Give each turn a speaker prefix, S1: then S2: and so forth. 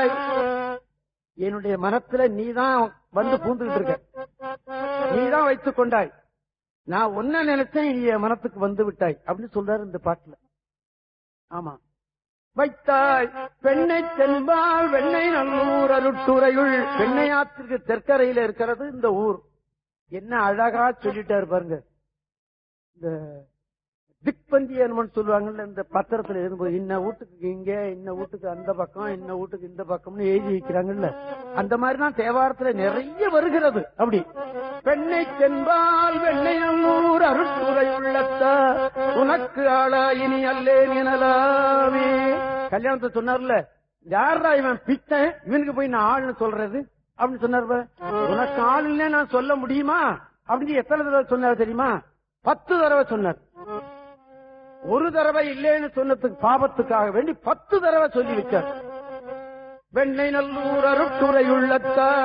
S1: வைத்தாய், என்னுடைய மனத்துல நீதான் வந்து பூந்துகிட்டு இருக்க, நீதான் வைத்துக் கொண்டாய், நான் ஒன்ன நினைச்சேன், நீ என் மனத்துக்கு வந்து விட்டாய் அப்படின்னு சொல்றாரு இந்த பாட்டுல. ஆமா, வைத்தாய் பெண்ணை தென்பால் வெண்ணை நல்லூர் அருட்டுறையுள், பெண்ணையாத்திற்கு தெற்கரையில இருக்கிறது இந்த ஊர். என்ன அழகா சொல்லிட்டாரு பாருங்க. இந்த திக்பந்தியன்னு சொல்லுவாங்கல்ல, இந்த பத்திரத்துல எழுதும்போது இன்ன வீட்டுக்கு இங்க, இன்ன வீட்டுக்கு அந்த பக்கம், இன்ன வீட்டுக்கு இந்த பக்கம்னு எழுதி வைக்கிறாங்கல்ல, அந்த மாதிரிதான் தேவாரத்துல நிறைய வருகிறது. அப்படி பெண்ணை தென்பால் வெண்ணை நல்லூர் அருட்துறை உள்ளத்த உனக்கு ஆளா இனி அல்லேன் எனலாமே. கல்யாணத்தை சொன்னார்ல, யாரா இவன் பித்தன், இவனுக்கு போய் நான் ஆள்னு சொல்றது அப்படின்னு சொன்னார். உனக்கு ஆளுன்னே நான் சொல்ல முடியுமா அப்படின்னு எத்தனை தடவை சொன்னார் தெரியுமா? 10 தடவை சொன்னார். ஒரு தடவை இல்லைன்னு சொன்னதுக்கு பாபத்துக்காக வேண்டி 10 தடவை சொல்லி வச்சார். வெண்ணை நல்லூர் அருட்டுறை உள்ளத்த